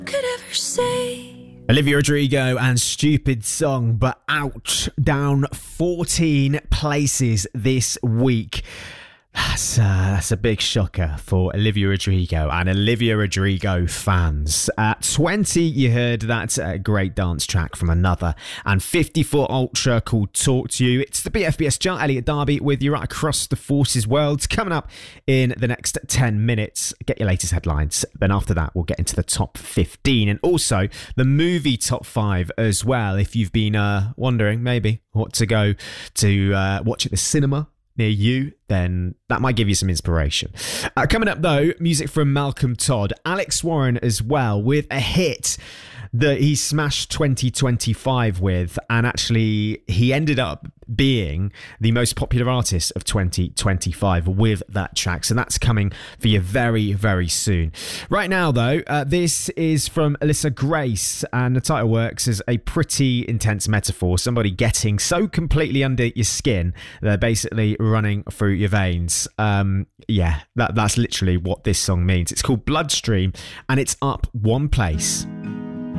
could ever say. Olivia Rodrigo and Stupid Song, but out, down 14 places this week. That's a big shocker for Olivia Rodrigo and Olivia Rodrigo fans. At 20, you heard that great dance track from Another, and 54 Ultra called Talk to You. It's the BFBS chart. Elliot Darby with you right across the Forces world. Coming up in the next 10 minutes, get your latest headlines. Then after that, we'll get into the top 15 and also the movie top 5 as well. If you've been wondering maybe what to go to watch at the cinema near you, then that might give you some inspiration. Coming up though, music from Malcolm Todd, Alex Warren as well, with a hit that he smashed 2025 with, and actually he ended up being the most popular artist of 2025 with that track. So that's coming for you very, very soon. Right now though, this is from Alyssa Grace, and the title works as a pretty intense metaphor. Somebody getting so completely under your skin, they're basically running through your veins. That's literally what this song means. It's called Bloodstream, and it's up one place.